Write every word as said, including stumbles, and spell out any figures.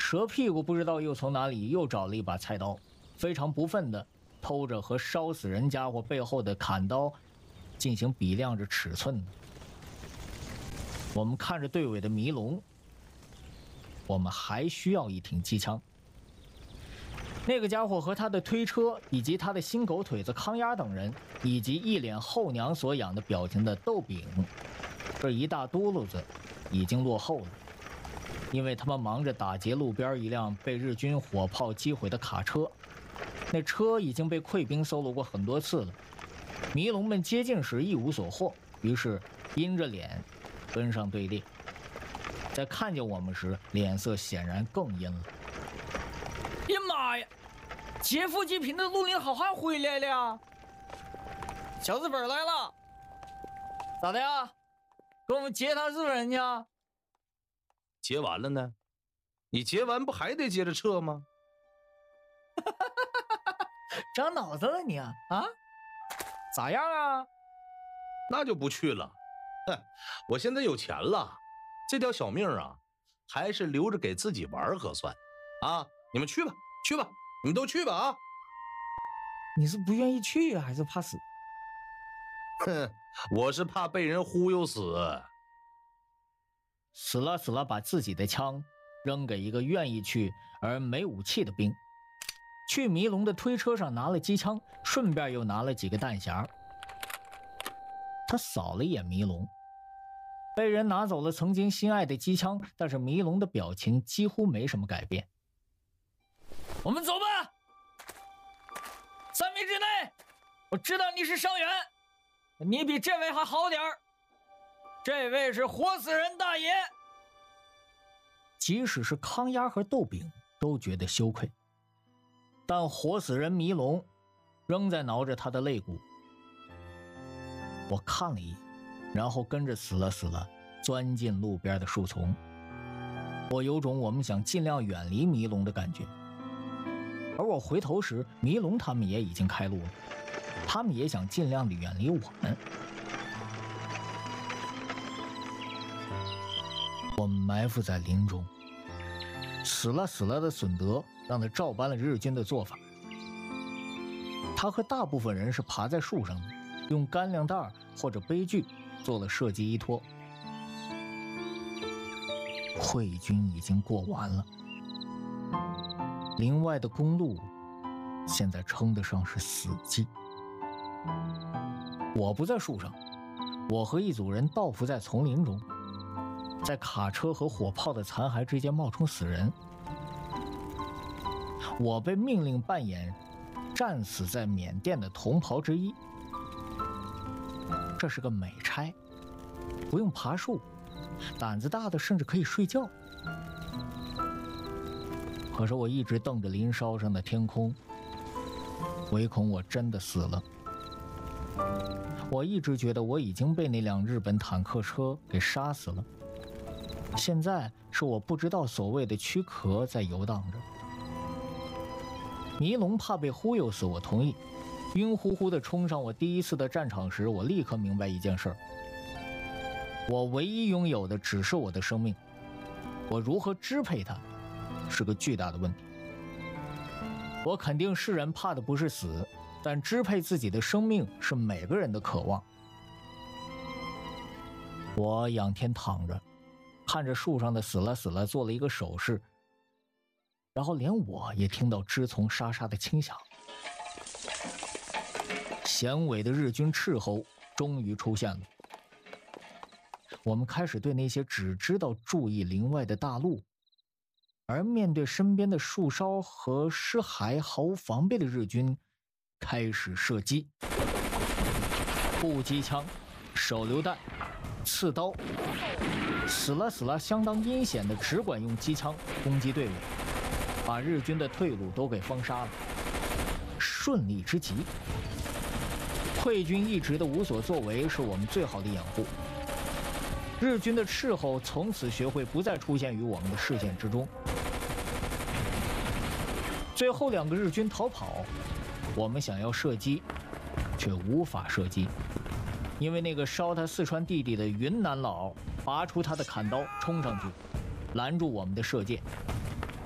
蛇屁股不知道又从哪里又找了一把菜刀，非常不忿地偷着和烧死人家伙背后的砍刀进行比量着尺寸呢。我们看着队尾的迷龙，我们还需要一挺机枪。那个家伙和他的推车，以及他的新狗腿子康鸭等人，以及一脸后娘所养的表情的豆饼，这一大嘟噜子已经落后了，因为他们忙着打劫路边一辆被日军火炮击毁的卡车。那车已经被溃兵搜罗过很多次了，迷龙们接近时一无所获，于是阴着脸跟上队列，在看见我们时脸色显然更阴了。 呀妈呀，劫富济贫的绿林好汉回来了！小日本来了，咋的呀？给我们劫他日本人去？ 劫完了呢？你劫完不还得接着撤吗？ 长脑子了你啊啊？咋样啊？ 那就不去了。哼，我现在有钱了，这条小命啊，还是留着给自己玩合算啊！你们去吧，去吧，你们都去吧啊！ 你是不愿意去还是怕死？ 哼，我是怕被人忽悠死。 死了死了，把自己的枪扔给一个愿意去而没武器的兵，去迷龙的推车上拿了机枪，顺便又拿了几个弹匣。他扫了一眼迷龙，被人拿走了曾经心爱的机枪，但是迷龙的表情几乎没什么改变。 我们走吧，三米之内，我知道你是伤员，你比这位还好点儿。这位是活死人大爷。 即使是康鸭和豆饼都觉得羞愧，但活死人迷龙仍在挠着他的肋骨。我看了一眼，然后跟着死了死了钻进路边的树丛。我有种我们想尽量远离迷龙的感觉。而我回头时，迷龙他们也已经开路了，他们也想尽量的远离我们。我们埋伏在林中，死了死了的损德让他照搬了日军的做法。他和大部分人是爬在树上的，用干粮袋或者杯具做了射击依托。溃军已经过完了，林外的公路现在称得上是死寂。我不在树上，我和一组人倒伏在丛林中，在卡车和火炮的残骸之间冒充死人。我被命令扮演战死在缅甸的同袍之一，这是个美差，不用爬树，胆子大的甚至可以睡觉。可是我一直瞪着林梢上的天空，唯恐我真的死了。我一直觉得我已经被那辆日本坦克车给杀死了，现在是我不知道所谓的躯壳在游荡着。迷龙怕被忽悠死，我同意。晕乎乎地冲上我第一次的战场时，我立刻明白一件事儿：我唯一拥有的只是我的生命，我如何支配它是个巨大的问题。我肯定世人怕的不是死，但支配自己的生命是每个人的渴望。我仰天躺着，看着树上的死了死了做了一个手势，然后连我也听到枝丛沙沙的轻响。衔尾的日军斥候终于出现了。我们开始对那些只知道注意林外的大陆，而面对身边的树梢和尸骸毫无防备的日军开始射击。步机枪、手榴弹、刺刀，死了死了相当阴险的只管用机枪攻击队伍，把日军的退路都给封杀了，顺利之极。溃军一直的无所作为是我们最好的掩护。日军的斥候从此学会不再出现于我们的视线之中。最后两个日军逃跑，我们想要射击，却无法射击，因为那个烧他四川弟弟的云南佬拔出他的砍刀冲上去，拦住我们的射箭。